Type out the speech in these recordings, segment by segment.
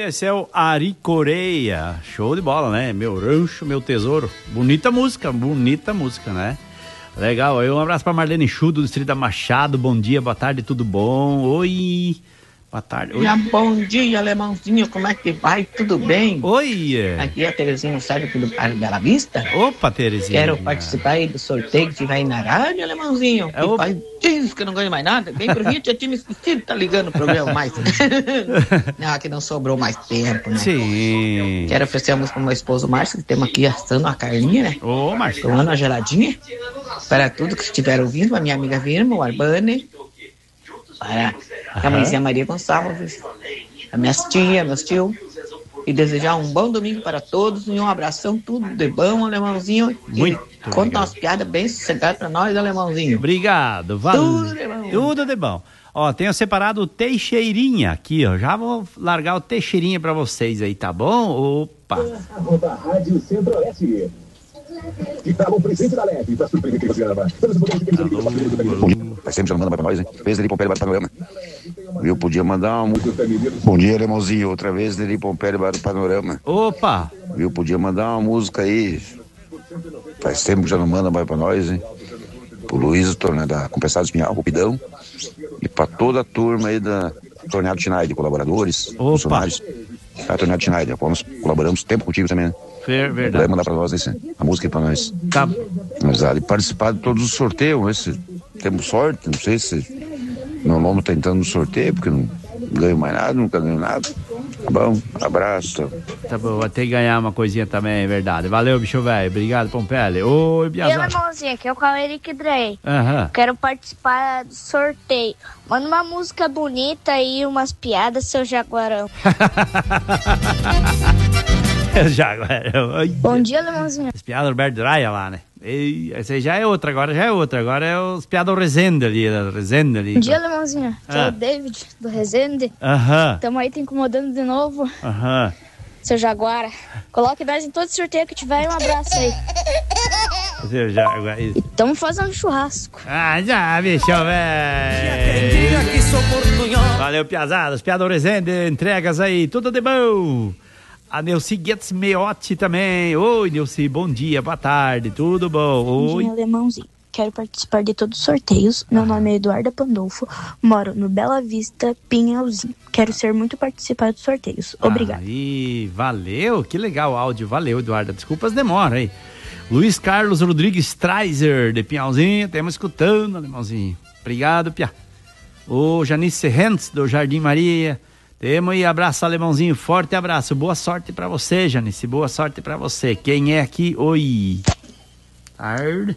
esse é o Ari Coreia. Show de bola, né? Meu rancho, meu tesouro. Bonita música, né? Legal, aí um abraço pra Marlene Chu, do Distrito da Machado. Bom dia, boa tarde, tudo bom? Oi. Boa tarde. Oi. Bom dia, alemãozinho, como é que vai? Tudo bem? Oi. Aqui é a Terezinha Sérgio aqui do Parque Bela Vista. Opa, Terezinha. Quero participar aí do sorteio que tiver aí na rádio, alemãozinho. Faz dias que eu não ganho mais nada. Bem pro Rio, já tinha me esquecido, tá ligando o programa mais. Não, que não sobrou mais tempo, né? Sim. Quero oferecer a música pro meu esposo Márcio, que temos aqui assando uma carninha, né? Ô, Márcio. Tomando uma geladinha. Para tudo que estiver ouvindo, a minha amiga Vilma, o Arbane. Para a mãezinha Maria Gonçalves, a minhas tia, meus tios, e desejar um bom domingo para todos e um abração, tudo de bom, alemãozinho. Muito e conta umas piadas bem sossegadas para nós, alemãozinho. Obrigado, valeu. Tudo de bom. Ó, tenho separado o Teixeirinha aqui, ó. Já vou largar o Teixeirinha para vocês aí, tá bom? Opa. A Rádio Centro-Oeste. Que tá bom presente da Leve, pra surpreender quem você grava. Faz tempo já não manda pra nós, hein? Vez dele Pompério Panorama. Eu podia mandar um... Bom dia, alemãozinho. Outra vez dele Pompério Panorama. Opa! Eu podia mandar uma música aí. Faz tempo que já não manda mais pra nós, hein? Pro Luiz, da Compensado Espinhal, Rupidão. E pra toda a turma aí da Torneado Schneider, colaboradores, funcionários. A Torneado Schneider, nós colaboramos tempo contigo também, né? Verdade. Vai mandar pra nós a música aí pra nós. Tá. E participar de todos os sorteios. Temos sorte, não sei se meu nome tá entrando no sorteio, porque não ganho mais nada, nunca ganho nada. Tá bom? Abraço. Tá bom, vou ter que ganhar uma coisinha também, é verdade. Valeu, bicho velho. Obrigado, Pompele. Oi, Biazar. E aí, irmãozinho, aqui é o Caleric Drey. Aham. Quero participar do sorteio. Manda uma música bonita e umas piadas, seu Jaguarão. Jaguarão. Bom dia, irmãozinho. As piadas do Roberto Draia lá, né? Essa aí já é outra. Agora é os piadas do Resende ali, Bom dia, irmãozinho. Aqui é o David, do Resende. Aham. Tamo aí, te incomodando de novo. Aham. Seu Jaguara. Coloque nós em todo sorteio que tiver e um abraço aí. Seu Jaguara. E tamo fazendo churrasco. Já, bicho, velho. Valeu, piazadas. Piada do Resende, entregas aí. Tudo de bom. A Neuci Guedes Meotti também. Oi, Neuci, bom dia, boa tarde, tudo bom? Bom dia, alemãozinho. Quero participar de todos os sorteios. Meu nome é Eduarda Pandolfo, moro no Bela Vista, Pinhalzinho. Quero ser muito participar dos sorteios. Obrigado. Aí, valeu, que legal o áudio. Valeu, Eduarda. Desculpas, demora aí. Luiz Carlos Rodrigues Treiser, de Pinhalzinho, estamos escutando, alemãozinho. Obrigado, Pia. O Janice Serrentes, do Jardim Maria. Temos aí, abraço, alemãozinho, forte abraço, boa sorte pra você, Janice, boa sorte pra você. Quem é aqui? Oi. Tarde.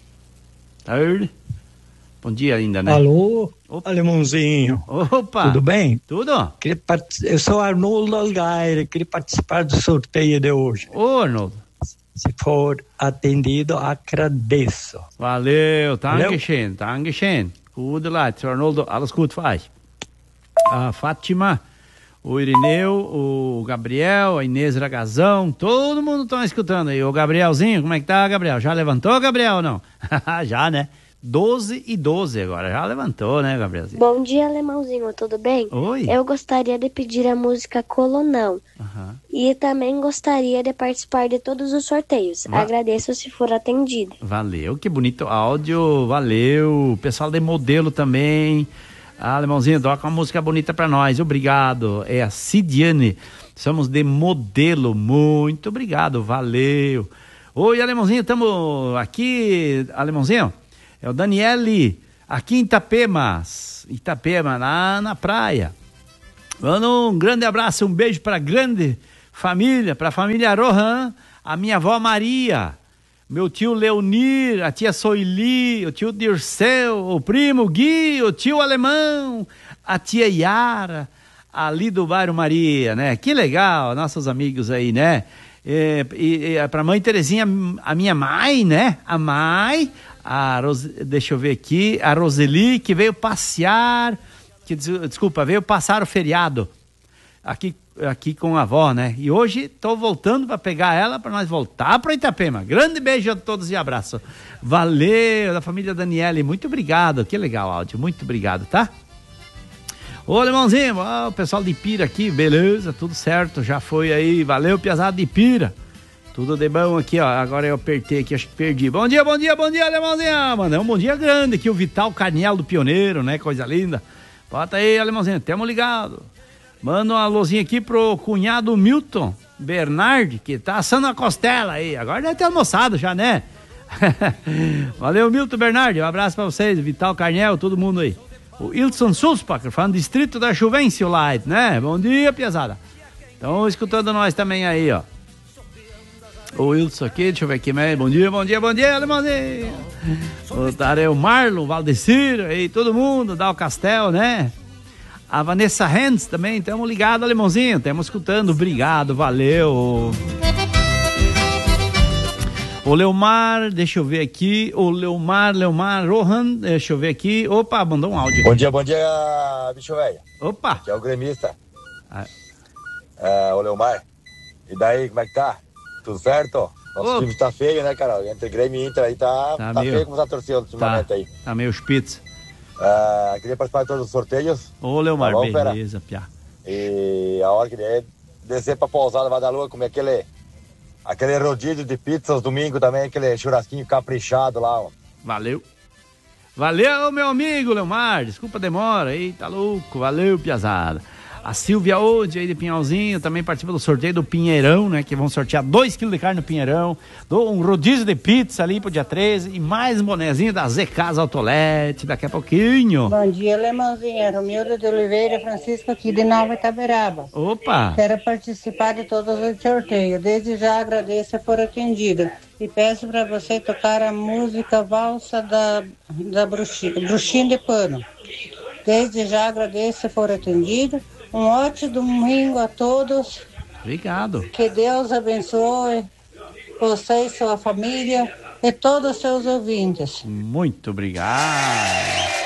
Bom dia ainda, né? Alô, opa. Alemãozinho. Opa. Tudo bem? Tudo. Eu sou Arnoldo Algaire, queria participar do sorteio de hoje. Ô, Arnoldo. Se for atendido, agradeço. Valeu, Dankeschön. Tudo lá, seu Arnoldo, alles gut, faz. A Fátima, o Irineu, o Gabriel, a Inês Ragazão, todo mundo tá escutando aí. O Gabrielzinho, como é que tá, Gabriel? Já levantou, Gabriel, ou não? Já, né? 12:12 agora, já levantou, né, Gabrielzinho? Bom dia, alemãozinho, tudo bem? Oi. Eu gostaria de pedir a música Colonão. E também gostaria de participar de todos os sorteios. Agradeço se for atendido. Valeu, que bonito áudio, valeu. Pessoal de Modelo também. Alemãozinho, toca uma música bonita pra nós, obrigado. É a Cidiane, somos de Modelo, muito obrigado, valeu. Oi, alemãozinho, estamos aqui, alemãozinho, é o Daniele, aqui em Itapema, lá na praia. Mando um grande abraço, um beijo pra grande família, pra família Rohan, a minha avó Maria, meu tio Leonir, a tia Soili, o tio Dirceu, o primo Gui, o tio Alemão, a tia Yara, ali do bairro Maria, né? Que legal, nossos amigos aí, né? E pra mãe Terezinha, a minha mãe, né? A mãe, deixa eu ver aqui, a Roseli, que veio passear, veio passar o feriado aqui com a avó, né? E hoje tô voltando para pegar ela para nós voltar para Itapema. Grande beijo a todos e abraço. Valeu, da família Daniele, muito obrigado. Que legal áudio, muito obrigado, tá? Ô, Alemãozinho, o pessoal de Ipira aqui, beleza, tudo certo, já foi aí, valeu, piazada de Ipira. Tudo de bom aqui, ó, agora eu apertei aqui, acho que perdi. Bom dia, Alemãozinho, mano, um bom dia grande aqui, o Vital Carniel do Pioneiro, né, coisa linda. Bota aí, Alemãozinho, tamo ligado. Manda uma alôzinha aqui pro cunhado Milton Bernardi, que tá assando a costela aí, agora deve ter almoçado já, né? Valeu, Milton Bernardi, um abraço pra vocês, Vital Carniel, todo mundo aí. O Wilson Sulzbacher, falando distrito da Juvencio Light, né? Bom dia, piazada. Estão escutando nós também aí, ó. O Wilson aqui, deixa eu ver aqui, bom dia, Alemãozinho. O Tareu Marlon, Valdecir, aí todo mundo, Dal Castel, né? A Vanessa Hens também, estamos ligados, Alemãozinho, estamos escutando, obrigado, valeu. O Leomar, deixa eu ver aqui, o Leomar Rohan, deixa eu ver aqui, opa, mandou um áudio. Bom dia, bicho velho. Opa. Que é o gremista. O Leomar. E daí, como é que tá? Tudo certo? Nosso time tá feio, né, cara? Entre Grêmio e Inter aí tá feio como tá torcendo ultimamente aí. Tá meio spitz. Queria participar de todos os sorteios. Ô, Leomar, tá bom, beleza, piá. E a hora que der, descer pra Pousada Guadalupe, comer aquele rodízio de pizzas domingo também, aquele churrasquinho caprichado lá, ó. Valeu, meu amigo Leomar, desculpa a demora aí, tá louco, valeu, piazada. A Silvia Ode aí de Pinhalzinho também participa do sorteio do Pinheirão, né? Que vão sortear 2 kg de carne no Pinheirão, um rodízio de pizza ali pro dia 13 e mais um bonezinho da ZK Autolete daqui a pouquinho. Bom dia, Alemãozinho, Romilda de Oliveira Francisco aqui de Nova Itaberaba. Opa! Quero participar de todos os sorteios, desde já agradeço por atendido e peço para você tocar a música Valsa da Bruxinha de Pano. Desde já agradeço por atendido. Um ótimo domingo a todos. Obrigado. Que Deus abençoe você e sua família e todos os seus ouvintes. Muito obrigado.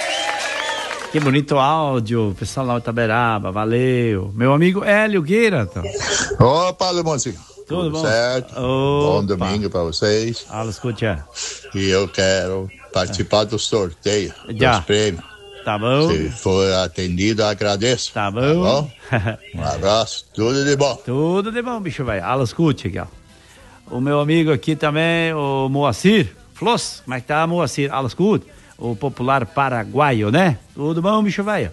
Que bonito áudio, pessoal lá de Itaberaba, valeu. Meu amigo Hélio Gueira. Opa, Alemãozinho. Tudo bom? Certo? Opa. Bom domingo para vocês. Escuta. E eu quero participar do sorteio dos prêmios. Tá bom. Se for atendido, agradeço. Tá bom. Um abraço, tudo de bom. Tudo de bom, bicho velho. Escute aqui, ó. O meu amigo aqui também, o Moacir Floss. Como é que tá, Moacir? Escute. O popular paraguaio, né? Tudo bom, bicho velho?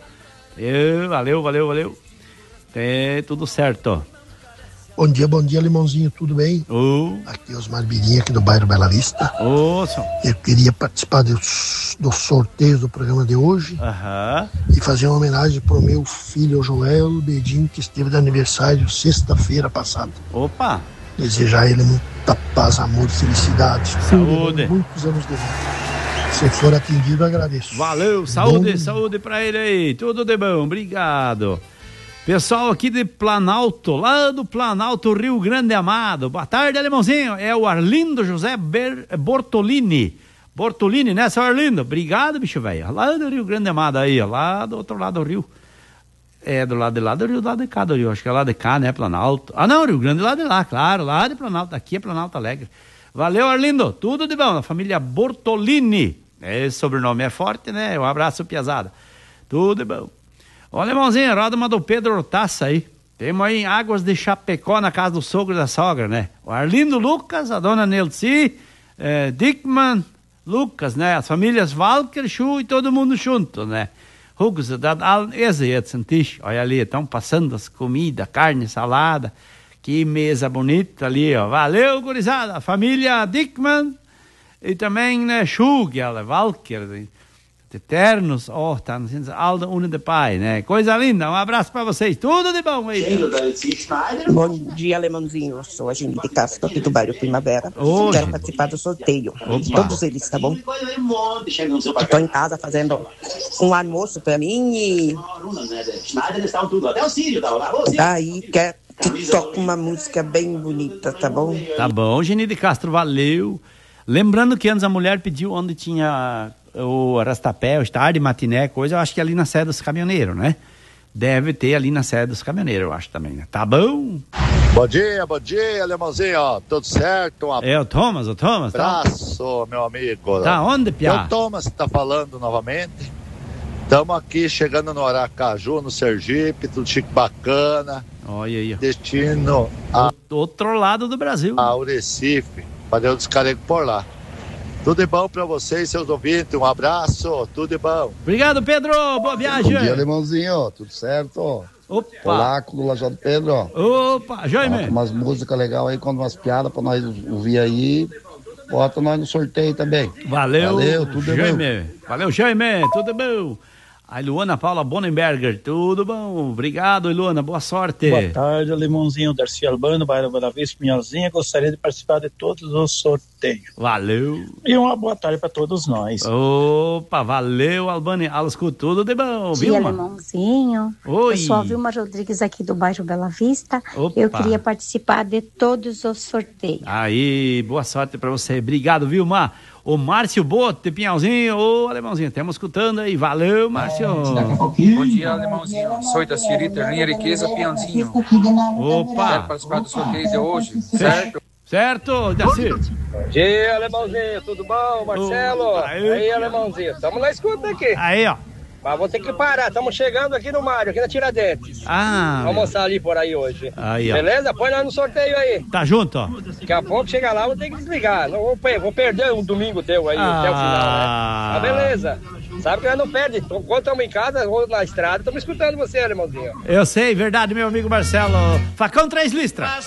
Valeu. Tudo certo. Bom dia, Limãozinho, tudo bem? Aqui é Osmar Biguinha, aqui do bairro Bela Vista. Eu queria participar dos sorteios do programa de hoje e fazer uma homenagem pro meu filho Joel Bedinho, que esteve de aniversário sexta-feira passada. Opa! Desejar a ele muita paz, amor e felicidade. Saúde! Muitos anos de vida. Se for atendido, agradeço. Valeu, saúde pra ele aí, tudo de bom, obrigado. Pessoal aqui de Planalto, lá do Planalto, Rio Grande Amado. Boa tarde, Alemãozinho. É o Arlindo José Bortolini. Bortolini, né, seu Arlindo? Obrigado, bicho velho. Lá do Rio Grande Amado aí, ó. Lá do outro lado do rio. É, do lado de lá do rio, do lado de cá do rio. Acho que é lá de cá, né, Planalto. Não, Rio Grande lá de lá, claro. Lá de Planalto, aqui é Planalto Alegre. Valeu, Arlindo. Tudo de bom. A família Bortolini. Esse sobrenome é forte, né? Um abraço, piazada. Tudo de bom. Olha, irmãozinho, roda uma do Pedro Hortaça aí. Temos aí Águas de Chapecó na casa do sogro e da sogra, né? O Arlindo Lucas, a dona Nelci, Dickman, Lucas, né? As famílias Walker, Chu e todo mundo junto, né? Hugo, olha ali, estão passando as comidas, carne, salada. Que mesa bonita ali, ó. Valeu, gurizada. A família Dickman e também, né, Chu, Walker, eternos, tá Alda Una de Pai, né? Coisa linda, um abraço pra vocês, tudo de bom aí. Bom dia, Alemãozinho, eu sou a Geni de Castro, aqui do bairro Primavera. Quero participar do sorteio, todos eles, tá bom? Estou em casa fazendo um almoço pra mim e daí quero que toque uma música bem bonita, tá bom? Tá bom, Geni de Castro, valeu. Lembrando que antes a mulher pediu onde tinha o arrastapé, o estádio, matiné, coisa, eu acho que é ali na sede dos caminhoneiros, né? Deve ter ali na sede dos caminhoneiros, eu acho também, né? Tá bom? Bom dia, Alemãozinho, ó, tudo certo? É o Thomas, abraço, meu amigo. Tá onde, Piá? É o Thomas que tá falando novamente. Estamos aqui chegando no Aracaju, no Sergipe, tudo chique bacana. Olha aí. Destino do outro lado do Brasil. Ao Recife, fazer o descarrego por lá. Tudo de bom pra vocês, seus ouvintes. Um abraço, tudo de bom. Obrigado, Pedro. Boa viagem. Bom dia, Alemãozinho. Tudo certo? Opa. Olá, do Lajado Pedro. Opa, Jaime. Umas músicas legais aí, conta umas piadas pra nós ouvir aí. Bota nós no sorteio também. Valeu, tudo Jaime. bom. Valeu, Jaime, tudo bom. A Luana Paula Bonenberger, tudo bom? Obrigado, Luana, boa sorte. Boa tarde, Alemãozinho, Darcy Albano, bairro Bela Vista, Pinhalzinha. Gostaria de participar de todos os sorteios. Valeu. E uma boa tarde para todos nós. Opa, valeu, Albani. Alasco, tudo de bom, Dia, Alemãozinho. Oi. Eu sou a Vilma Rodrigues aqui do bairro Bela Vista. Opa. Eu queria participar de todos os sorteios. Aí, boa sorte para você. Obrigado, Vilma. O Márcio Bote, Pinhalzinho, ô Alemãozinho, estamos escutando aí, valeu, Márcio. Bom dia, Alemãozinho, sou da Cirita, linha Riqueza, Pinhalzinho. Opa. Quero participar do sorteio de hoje, certo? Certo, Darcy. Bom dia, Alemãozinho, tudo bom, Marcelo? Aí, Alemãozinho, estamos na escuta aqui. Aí, ó. Mas vou ter que parar, estamos chegando aqui no Mário, aqui na Tiradentes. Ah. Vamos almoçar ali por aí hoje. Aí, ó. Beleza? Põe nós no sorteio aí. Tá junto, ó. Daqui a pouco chega lá, vou ter que desligar. Não, vou perder um domingo teu aí até o final, né? Mas beleza. Sabe que nós não perde. Enquanto estamos em casa ou na estrada, estamos escutando você, Alemãozinho. Eu sei, verdade, meu amigo Marcelo. Facão 3 listras.